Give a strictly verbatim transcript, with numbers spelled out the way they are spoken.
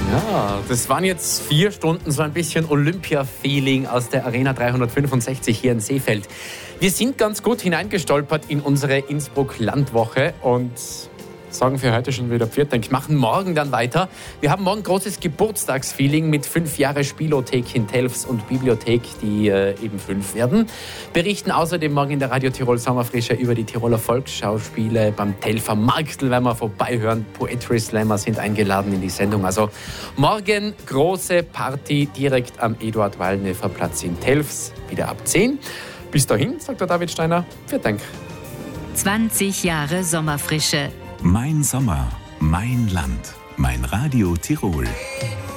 Ja, das waren jetzt vier Stunden so ein bisschen Olympia-Feeling aus der Arena dreihundertfünfundsechzig hier in Seefeld. Wir sind ganz gut hineingestolpert in unsere Innsbruck-Landwoche und sagen für heute schon wieder Pfiat Dank. Machen morgen dann weiter. Wir haben morgen großes Geburtstagsfeeling mit fünf Jahre Spielothek in Telfs und Bibliothek, die äh, eben fünf werden. Berichten außerdem morgen in der Radio Tirol Sommerfrische über die Tiroler Volksschauspiele. Beim Telfer Marktl werden wir vorbeihören. Poetry Slammer sind eingeladen in die Sendung. Also morgen große Party direkt am Eduard-Wallnefer Platz in Telfs, wieder ab zehn. Bis dahin, sagt der David Steiner, Pfiat Dank. zwanzig Jahre Sommerfrische. Mein Sommer, mein Land, mein Radio Tirol.